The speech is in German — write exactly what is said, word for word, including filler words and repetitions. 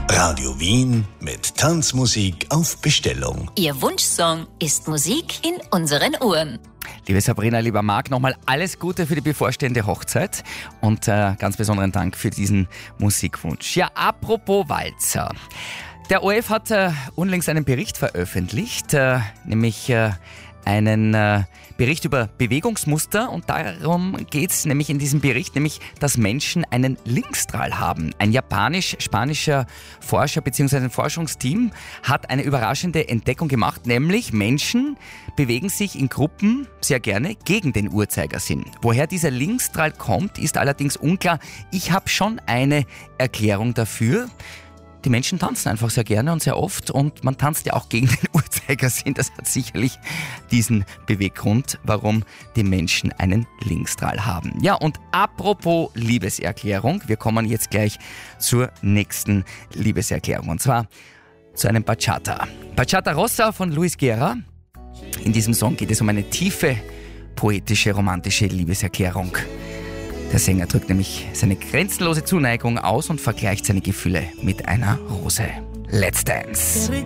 Radio Wien mit Tanzmusik auf Bestellung. Ihr Wunschsong ist Musik in unseren Ohren. Liebe Sabrina, lieber Marc, nochmal alles Gute für die bevorstehende Hochzeit und äh, ganz besonderen Dank für diesen Musikwunsch. Ja, apropos Walzer. Der O R F hat äh, unlängst einen Bericht veröffentlicht, äh, nämlich äh, einen äh, Bericht über Bewegungsmuster, und darum geht es nämlich in diesem Bericht, nämlich, dass Menschen einen Linkstrahl haben. Ein japanisch-spanischer Forscher bzw. ein Forschungsteam hat eine überraschende Entdeckung gemacht, nämlich Menschen bewegen sich in Gruppen sehr gerne gegen den Uhrzeigersinn. Woher dieser Linkstrahl kommt, ist allerdings unklar. Ich habe schon eine Erklärung dafür. Die Menschen tanzen einfach sehr gerne und sehr oft, und man tanzt ja auch gegen den Uhrzeigersinn. Das hat sicherlich diesen Beweggrund, warum die Menschen einen Linkstrahl haben. Ja, und apropos Liebeserklärung, wir kommen jetzt gleich zur nächsten Liebeserklärung, und zwar zu einem Bachata. Bachata Rossa von Luis Guerra. In diesem Song geht es um eine tiefe, poetische, romantische Liebeserklärung. Der Sänger drückt nämlich seine grenzenlose Zuneigung aus und vergleicht seine Gefühle mit einer Rose. Let's Dance!